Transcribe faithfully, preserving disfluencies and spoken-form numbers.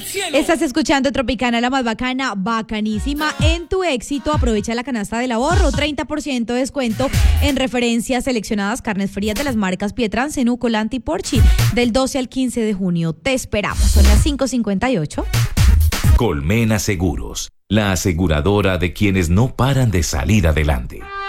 cielo. Estás escuchando Tropicana, la más bacana, bacanísima. En tu éxito, aprovecha la canasta del ahorro, treinta por ciento de descuento en referencias seleccionadas, carnes frías de las marcas Pietrán, Zenú, Colanti y Porchi, del doce al quince de junio. Te esperamos, son las cinco cincuenta y ocho. Colmena Seguros, la aseguradora de quienes no paran de salir adelante.